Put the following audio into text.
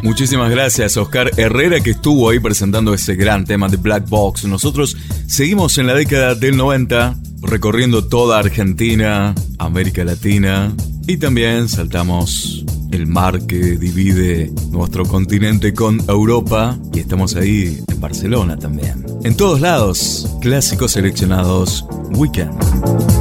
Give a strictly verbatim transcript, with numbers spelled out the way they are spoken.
Muchísimas gracias, Oscar Herrera, que estuvo ahí presentando ese gran tema de Black Box. Nosotros seguimos en la década del noventa, recorriendo toda Argentina, América Latina, y también saltamos el mar que divide nuestro continente con Europa, y estamos ahí en Barcelona también. En todos lados, clásicos seleccionados Weekend.